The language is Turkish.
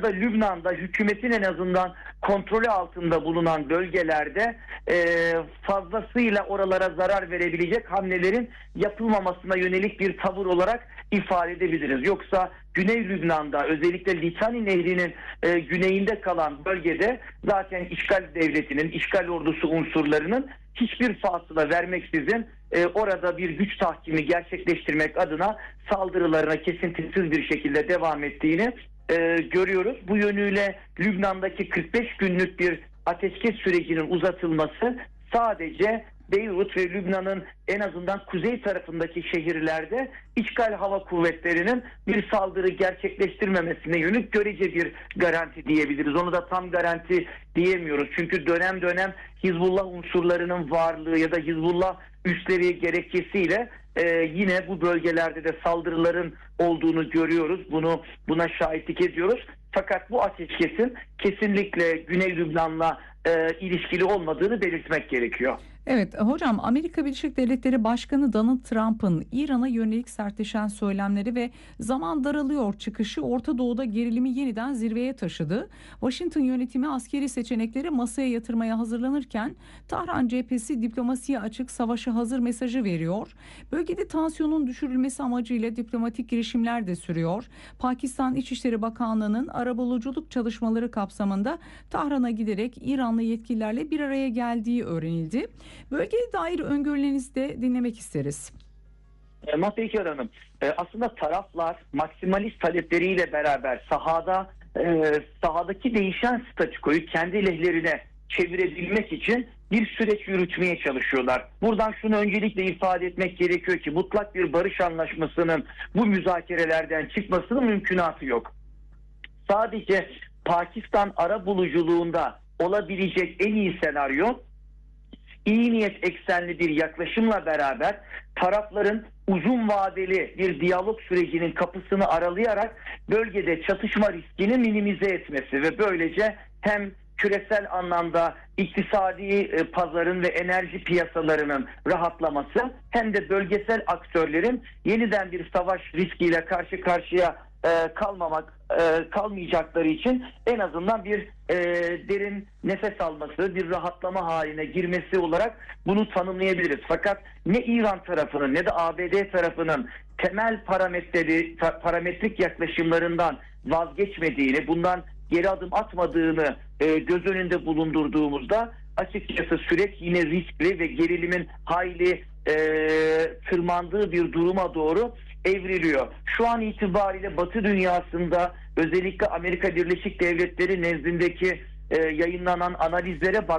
ya da Lübnan'da hükümetin en azından kontrolü altında bulunan bölgelerde fazlasıyla oralara zarar verebilecek hamlelerin yapılmamasına yönelik bir tavır olarak ifade edebiliriz. Yoksa Güney Lübnan'da, özellikle Litani Nehri'nin güneyinde kalan bölgede zaten işgal devletinin, işgal ordusu unsurlarının hiçbir fasıla vermeksizin orada bir güç tahkimi gerçekleştirmek adına saldırılarına kesintisiz bir şekilde devam ettiğini görüyoruz. Bu yönüyle Lübnan'daki 45 günlük bir ateşkes sürecinin uzatılması sadece Beyrut ve Lübnan'ın en azından kuzey tarafındaki şehirlerde işgal hava kuvvetlerinin bir saldırı gerçekleştirmemesine yönelik görece bir garanti diyebiliriz. Onu da tam garanti diyemiyoruz. Çünkü dönem dönem Hizbullah unsurlarının varlığı ya da Hizbullah üsleri gerekçesiyle yine bu bölgelerde de saldırıların olduğunu görüyoruz. Buna şahitlik ediyoruz. Fakat bu ateşkesin kesinlikle Güney Lübnan'la ilişkili olmadığını belirtmek gerekiyor. Evet hocam, Amerika Birleşik Devletleri Başkanı Donald Trump'ın İran'a yönelik sertleşen söylemleri ve zaman daralıyor çıkışı Orta Doğu'da gerilimi yeniden zirveye taşıdı. Washington yönetimi askeri seçenekleri masaya yatırmaya hazırlanırken Tahran cephesi diplomasiye açık, savaşa hazır mesajı veriyor. Bölgede tansiyonun düşürülmesi amacıyla diplomatik girişimler de sürüyor. Pakistan İçişleri Bakanlığı'nın arabuluculuk çalışmaları kapsamında Tahran'a giderek İranlı yetkililerle bir araya geldiği öğrenildi. Bölgeye dair öngörülerinizi de dinlemek isteriz. Mahpekar Hanım, aslında taraflar maksimalist talepleriyle beraber sahadaki değişen statükoyu kendi lehlerine çevirebilmek için bir süreç yürütmeye çalışıyorlar. Buradan şunu öncelikle ifade etmek gerekiyor ki mutlak bir barış anlaşmasının bu müzakerelerden çıkmasının mümkünatı yok. Sadece Pakistan arabuluculuğunda olabilecek en iyi senaryo, İyi niyet eksenli bir yaklaşımla beraber tarafların uzun vadeli bir diyalog sürecinin kapısını aralayarak bölgede çatışma riskini minimize etmesi ve böylece hem küresel anlamda iktisadi pazarın ve enerji piyasalarının rahatlaması hem de bölgesel aktörlerin yeniden bir savaş riskiyle karşı karşıya kalmayacakları için en azından bir derin nefes alması, bir rahatlama haline girmesi olarak bunu tanımlayabiliriz. Fakat ne İran tarafının ne de ABD tarafının temel parametrik yaklaşımlarından vazgeçmediğini, bundan geri adım atmadığını göz önünde bulundurduğumuzda açıkçası süreç yine riskli ve gerilimin hayli tırmandığı bir duruma doğru evriliyor. Şu an itibariyle Batı dünyasında özellikle Amerika Birleşik Devletleri nezdindeki yayınlanan analizlere